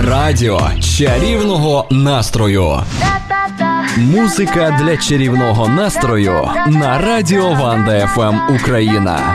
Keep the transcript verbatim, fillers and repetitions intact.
Радіо чарівного настрою. Музика для чарівного настрою на радіо Ванда еф ем Україна.